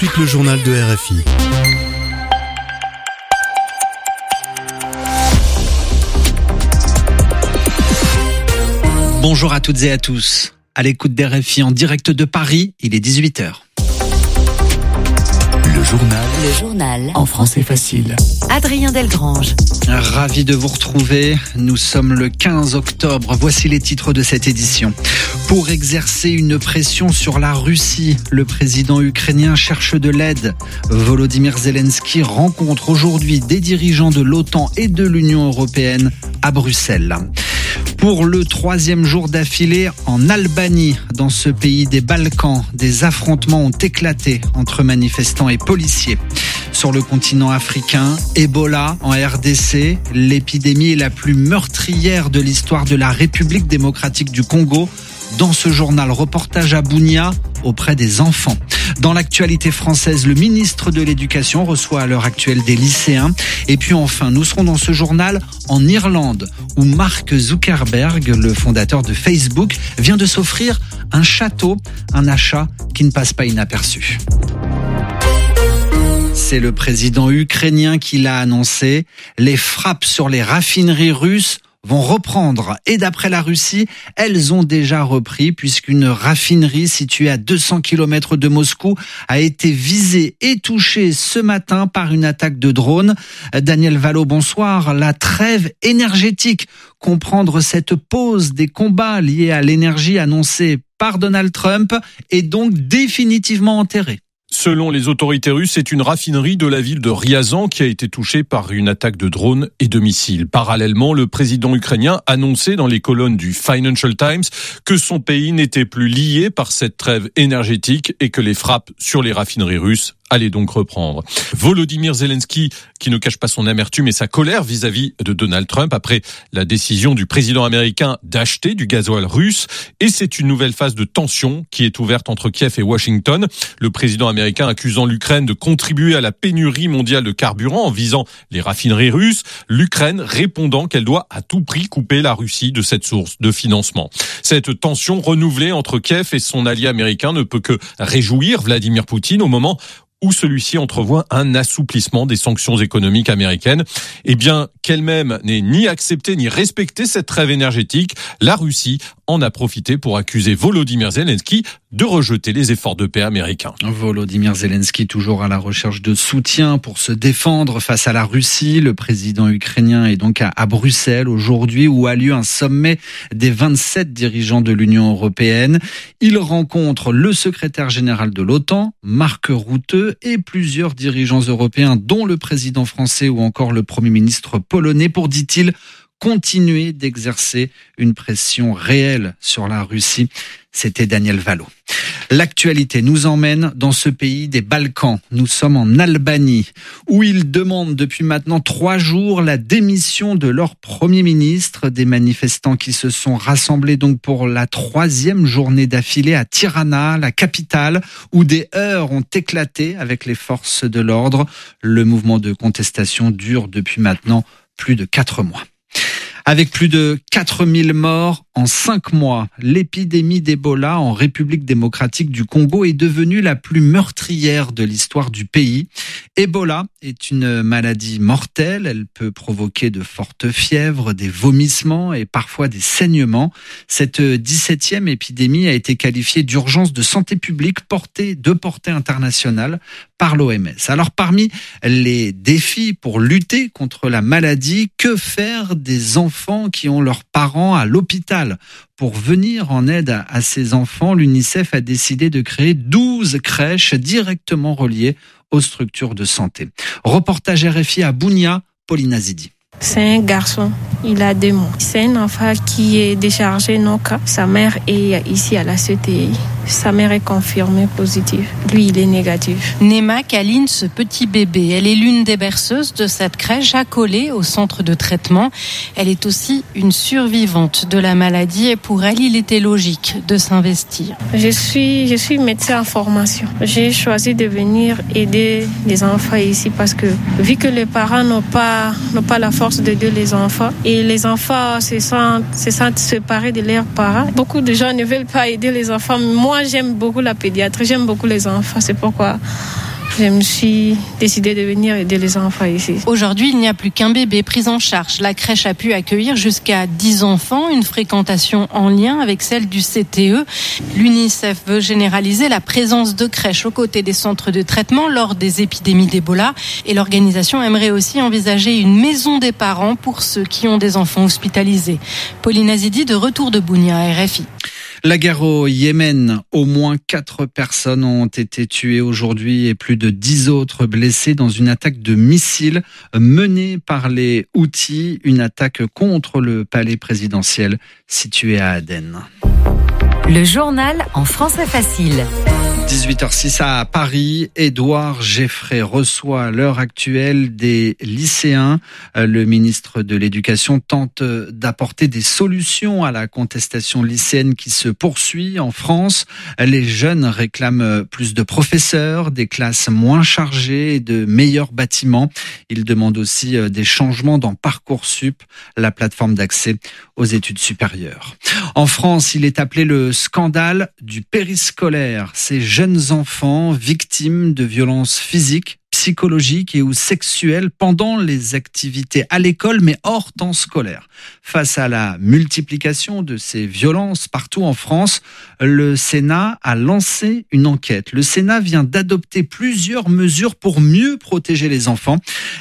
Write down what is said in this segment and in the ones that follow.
Tout le journal de RFI. Bonjour à toutes et à tous. À l'écoute d'RFI en direct de Paris, il est 18h. Le journal en français facile. Adrien Delgrange. Ravi de vous retrouver. Nous sommes le 15 octobre. Voici les titres de cette édition. Pour exercer une pression sur la Russie, le président ukrainien cherche de l'aide. Volodymyr Zelensky rencontre aujourd'hui des dirigeants de l'OTAN et de l'Union européenne à Bruxelles. Pour le 3e jour d'affilée en Albanie, dans ce pays des Balkans, des affrontements ont éclaté entre manifestants et policiers. Sur le continent africain, Ebola en RDC, l'épidémie la plus meurtrière de l'histoire de la République démocratique du Congo. Dans ce journal, reportage à Bunia auprès des enfants. Dans l'actualité française, le ministre de l'Éducation reçoit à l'heure actuelle des lycéens. Et puis enfin, nous serons dans ce journal en Irlande, où Mark Zuckerberg, le fondateur de Facebook, vient de s'offrir un château, un achat qui ne passe pas inaperçu. C'est le président ukrainien qui l'a annoncé. Les frappes sur les raffineries russes vont reprendre. Et d'après la Russie, elles ont déjà repris puisqu'une raffinerie située à 200 km de Moscou a été visée et touchée ce matin par une attaque de drone. Daniel Vallot, bonsoir. La trêve énergétique, comprendre cette pause des combats liés à l'énergie annoncée par Donald Trump, est donc définitivement enterrée. Selon les autorités russes, c'est une raffinerie de la ville de Ryazan qui a été touchée par une attaque de drones et de missiles. Parallèlement, le président ukrainien annonçait dans les colonnes du Financial Times que son pays n'était plus lié par cette trêve énergétique et que les frappes sur les raffineries russes allez donc reprendre. Volodymyr Zelensky, qui ne cache pas son amertume et sa colère vis-à-vis de Donald Trump après la décision du président américain d'acheter du gasoil russe. Et c'est une nouvelle phase de tension qui est ouverte entre Kiev et Washington. Le président américain accusant l'Ukraine de contribuer à la pénurie mondiale de carburant en visant les raffineries russes. L'Ukraine répondant qu'elle doit à tout prix couper la Russie de cette source de financement. Cette tension renouvelée entre Kiev et son allié américain ne peut que réjouir Vladimir Poutine au moment où celui-ci entrevoit un assouplissement des sanctions économiques américaines. Eh bien, qu'elle-même n'ait ni accepté ni respecté cette trêve énergétique, la Russie en a profité pour accuser Volodymyr Zelensky de rejeter les efforts de paix américains. Volodymyr Zelensky toujours à la recherche de soutien pour se défendre face à la Russie. Le président ukrainien est donc à Bruxelles aujourd'hui où a lieu un sommet des 27 dirigeants de l'Union européenne. Il rencontre le secrétaire général de l'OTAN, Mark Rutte, et plusieurs dirigeants européens, dont le président français ou encore le Premier ministre polonais, pour, dit-il, continuer d'exercer une pression réelle sur la Russie. C'était Daniel Vallot. L'actualité nous emmène dans ce pays des Balkans. Nous sommes en Albanie, où ils demandent depuis maintenant 3 jours la démission de leur Premier ministre. Des manifestants qui se sont rassemblés donc pour la 3e journée d'affilée à Tirana, la capitale, où des heurts ont éclaté avec les forces de l'ordre. Le mouvement de contestation dure depuis maintenant plus de 4 mois. Avec plus de 4000 morts en 5 mois, l'épidémie d'Ebola en République démocratique du Congo est devenue la plus meurtrière de l'histoire du pays. Ebola est une maladie mortelle. Elle peut provoquer de fortes fièvres, des vomissements et parfois des saignements. Cette 17e épidémie a été qualifiée d'urgence de santé publique de portée internationale par l'OMS. Alors parmi les défis pour lutter contre la maladie, que faire des enfants qui ont leurs parents à l'hôpital ? Pour venir en aide à ces enfants, l'UNICEF a décidé de créer 12 crèches directement reliées aux structures de santé. Reportage RFI à Bunia, Paulina Zidi. C'est un garçon, il a 2 mois. C'est un enfant qui est déchargé non cas. Sa mère est ici à la CTI. Sa mère est confirmée positive. Lui, il est négatif. Nema câline ce petit bébé. Elle est l'une des berceuses de cette crèche accolée au centre de traitement. Elle est aussi une survivante de la maladie et pour elle, il était logique de s'investir. Je suis médecin en formation. J'ai choisi de venir aider les enfants ici parce que vu que les parents n'ont pas la force d'aider les enfants et les enfants se sentent séparés de leurs parents, beaucoup de gens ne veulent pas aider les enfants. Moi, j'aime beaucoup la pédiatrie, j'aime beaucoup les enfants. C'est pourquoi je me suis décidée de venir aider les enfants ici. Aujourd'hui, il n'y a plus qu'un bébé pris en charge. La crèche a pu accueillir jusqu'à 10 enfants, une fréquentation en lien avec celle du CTE. L'UNICEF veut généraliser la présence de crèches aux côtés des centres de traitement lors des épidémies d'Ebola. Et l'organisation aimerait aussi envisager une maison des parents pour ceux qui ont des enfants hospitalisés. Pauline Azidi de retour de Bounia à RFI. La guerre au Yémen, au moins 4 personnes ont été tuées aujourd'hui et plus de 10 autres blessées dans une attaque de missiles menée par les Houthis, une attaque contre le palais présidentiel situé à Aden. Le journal en français facile. 18h06 à Paris, Édouard Geffray reçoit à l'heure actuelle des lycéens. Le ministre de l'Éducation tente d'apporter des solutions à la contestation lycéenne qui se poursuit en France. Les jeunes réclament plus de professeurs, des classes moins chargées et de meilleurs bâtiments. Ils demandent aussi des changements dans Parcoursup, la plateforme d'accès aux études supérieures. En France, il est appelé le scandale du périscolaire. Ces jeunes enfants victimes de violences physiques, psychologiques et ou sexuelles pendant les activités à l'école mais hors temps scolaire. Face à la multiplication de ces violences partout en France, le Sénat a lancé une enquête. Le Sénat vient d'adopter plusieurs mesures pour mieux protéger les enfants.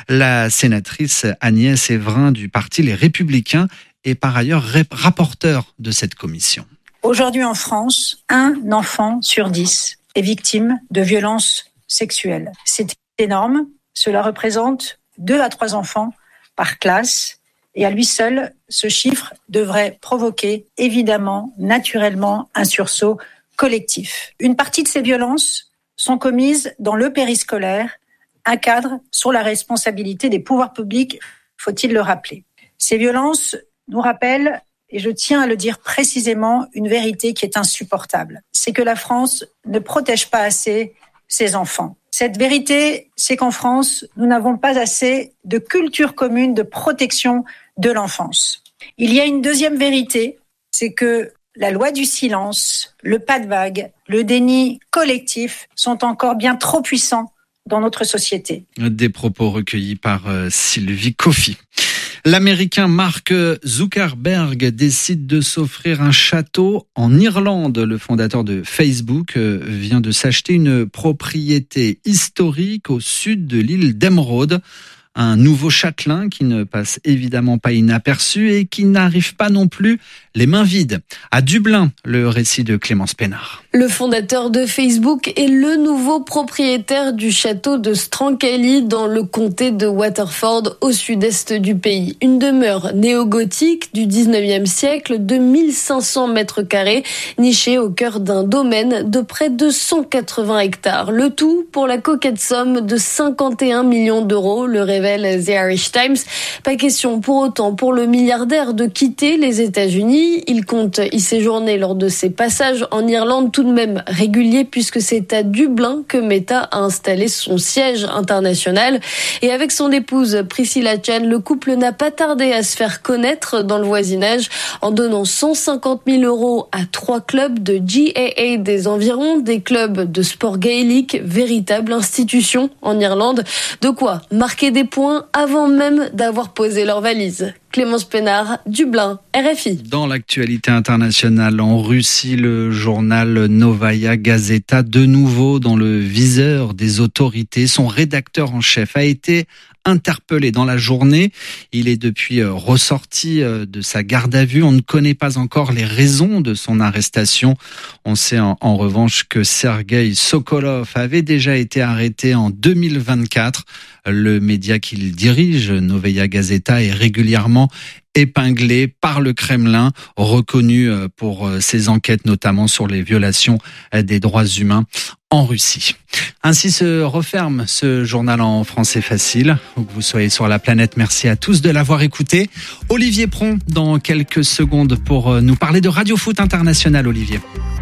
La sénatrice Agnès Evrin du parti Les Républicains est par ailleurs rapporteur de cette commission. Aujourd'hui en France, 1 enfant sur 10 est victime de violences sexuelles. C'est énorme. Cela représente 2 à 3 enfants par classe. Et à lui seul, ce chiffre devrait provoquer évidemment, naturellement, un sursaut collectif. Une partie de ces violences sont commises dans le périscolaire, un cadre sur la responsabilité des pouvoirs publics, faut-il le rappeler. Ces violences nous rappellent, et je tiens à le dire précisément, une vérité qui est insupportable. C'est que la France ne protège pas assez ses enfants. Cette vérité, c'est qu'en France, nous n'avons pas assez de culture commune de protection de l'enfance. Il y a une deuxième vérité, c'est que la loi du silence, le pas de vague, le déni collectif sont encore bien trop puissants dans notre société. Des propos recueillis par Sylvie Coffy. L'Américain Mark Zuckerberg décide de s'offrir un château en Irlande. Le fondateur de Facebook vient de s'acheter une propriété historique au sud de l'île d'Emeraude. Un nouveau châtelain qui ne passe évidemment pas inaperçu et qui n'arrive pas non plus les mains vides. À Dublin, le récit de Clémence Pénard. Le fondateur de Facebook est le nouveau propriétaire du château de Strankelly dans le comté de Waterford au sud-est du pays. Une demeure néo-gothique du 19e siècle de 1500 mètres carrés, nichée au cœur d'un domaine de près de 180 hectares. Le tout pour la coquette somme de 51 millions d'euros, le révèle The Irish Times. Pas question pour autant pour le milliardaire de quitter les États-Unis. Il compte y séjourner lors de ses passages en Irlande tout de même réguliers puisque c'est à Dublin que Meta a installé son siège international. Et avec son épouse Priscilla Chan, le couple n'a pas tardé à se faire connaître dans le voisinage en donnant 150 000 euros à 3 clubs de GAA des environs, des clubs de sport gaélique, véritable institution en Irlande. De quoi marquer des points avant même d'avoir posé leur valise. Clémence Pénard, Dublin, RFI. Dans l'actualité internationale, en Russie, le journal Novaya Gazeta, de nouveau dans le viseur des autorités. Son rédacteur en chef a été interpellé dans la journée. Il est depuis ressorti de sa garde à vue. On ne connaît pas encore les raisons de son arrestation. On sait en revanche que Sergueï Sokolov avait déjà été arrêté en 2024. Le média qu'il dirige, Novaya Gazeta, est régulièrement épinglé par le Kremlin, reconnu pour ses enquêtes notamment sur les violations des droits humains en Russie. Ainsi se referme ce journal en français facile. Où que vous soyez sur la planète, merci à tous de l'avoir écouté. Olivier Pron dans quelques secondes pour nous parler de Radio Foot International, Olivier.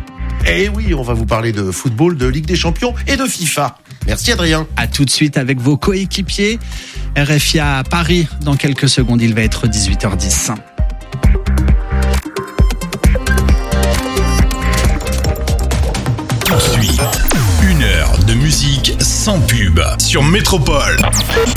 Eh oui, on va vous parler de football, de Ligue des Champions et de FIFA. Merci Adrien. À tout de suite avec vos coéquipiers. RFI à Paris. Dans quelques secondes, il va être 18h10. Tout de suite, une 1 heure de musique sans pub sur Métropole.